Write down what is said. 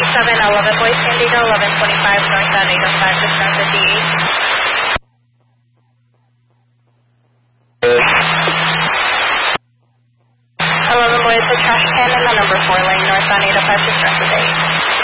11 Boy San Diego, 1125 northbound 805, discount 58. 11 Boy, it's a trash can in the number 4 lane, northbound 805, discount 8.